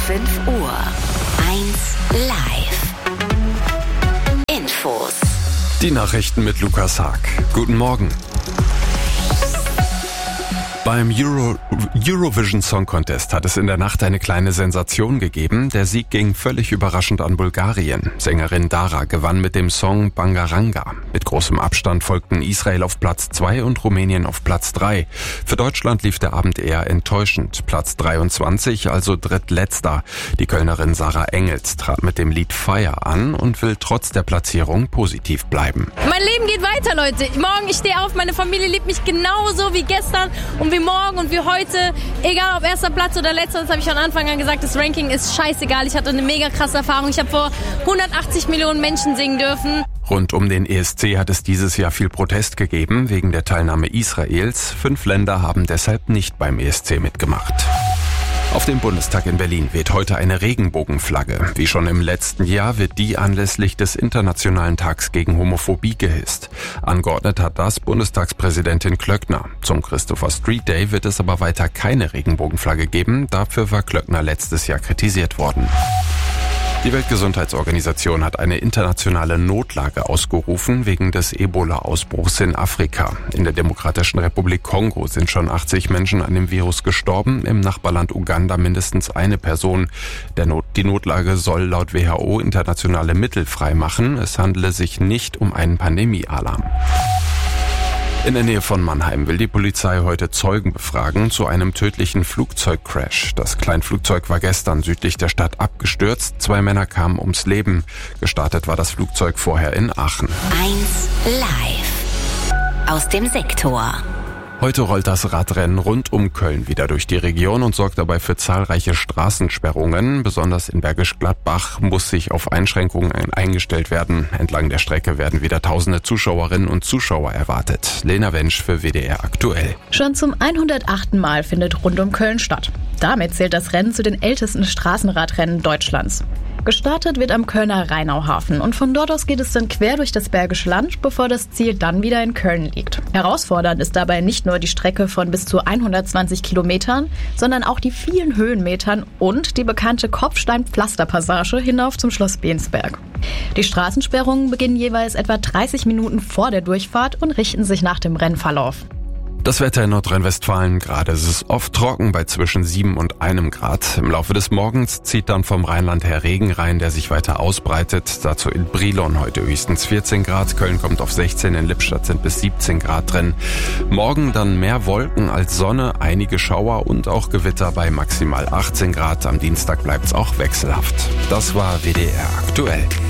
5 Uhr. 1 Live. Infos. Die Nachrichten mit Lukas Haag. Guten Morgen. Beim Eurovision Song Contest hat es in der Nacht eine kleine Sensation gegeben. Der Sieg ging völlig überraschend an Bulgarien. Sängerin Dara gewann mit dem Song Bangaranga. Mit großem Abstand folgten Israel auf Platz 2 und Rumänien auf Platz 3. Für Deutschland lief der Abend eher enttäuschend. Platz 23, also drittletzter. Die Kölnerin Sarah Engels trat mit dem Lied Fire an und will trotz der Platzierung positiv bleiben. Mein Leben geht weiter, Leute. Morgen, ich stehe auf, meine Familie liebt mich genauso wie gestern und wie morgen und wie heute. Egal ob erster Platz oder letzter, das habe ich von Anfang an gesagt, das Ranking ist scheißegal. Ich hatte eine mega krasse Erfahrung. Ich habe vor 180 Millionen Menschen singen dürfen. Rund um den ESC hat es dieses Jahr viel Protest gegeben, wegen der Teilnahme Israels. 5 Länder haben deshalb nicht beim ESC mitgemacht. Auf dem Bundestag in Berlin weht heute eine Regenbogenflagge. Wie schon im letzten Jahr wird die anlässlich des Internationalen Tags gegen Homophobie gehisst. Angeordnet hat das Bundestagspräsidentin Klöckner. Zum Christopher Street Day wird es aber weiter keine Regenbogenflagge geben. Dafür war Klöckner letztes Jahr kritisiert worden. Die Weltgesundheitsorganisation hat eine internationale Notlage ausgerufen wegen des Ebola-Ausbruchs in Afrika. In der Demokratischen Republik Kongo sind schon 80 Menschen an dem Virus gestorben, im Nachbarland Uganda mindestens eine Person. Die Notlage soll laut WHO internationale Mittel freimachen. Es handele sich nicht um einen Pandemiealarm. In der Nähe von Mannheim will die Polizei heute Zeugen befragen zu einem tödlichen Flugzeugcrash. Das Kleinflugzeug war gestern südlich der Stadt abgestürzt. 2 Männer kamen ums Leben. Gestartet war das Flugzeug vorher in Aachen. 1 Live. Aus dem Sektor. Heute rollt das Radrennen rund um Köln wieder durch die Region und sorgt dabei für zahlreiche Straßensperrungen. Besonders in Bergisch Gladbach muss sich auf Einschränkungen eingestellt werden. Entlang der Strecke werden wieder tausende Zuschauerinnen und Zuschauer erwartet. Lena Wensch für WDR aktuell. Schon zum 108. Mal findet rund um Köln statt. Damit zählt das Rennen zu den ältesten Straßenradrennen Deutschlands. Gestartet wird am Kölner Rheinauhafen und von dort aus geht es dann quer durch das Bergische Land, bevor das Ziel dann wieder in Köln liegt. Herausfordernd ist dabei nicht nur die Strecke von bis zu 120 Kilometern, sondern auch die vielen Höhenmetern und die bekannte Kopfstein-Pflasterpassage hinauf zum Schloss Bensberg. Die Straßensperrungen beginnen jeweils etwa 30 Minuten vor der Durchfahrt und richten sich nach dem Rennverlauf. Das Wetter in Nordrhein-Westfalen, gerade ist es oft trocken bei zwischen 7 und 1 Grad. Im Laufe des Morgens zieht dann vom Rheinland her Regen rein, der sich weiter ausbreitet. Dazu in Brilon heute höchstens 14 Grad, Köln kommt auf 16, in Lippstadt sind bis 17 Grad drin. Morgen dann mehr Wolken als Sonne, einige Schauer und auch Gewitter bei maximal 18 Grad. Am Dienstag bleibt's auch wechselhaft. Das war WDR aktuell.